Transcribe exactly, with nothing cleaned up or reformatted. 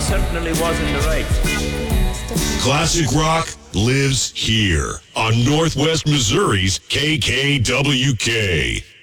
certainly was in the right. Classic rock lives here on Northwest Missouri's K K W K.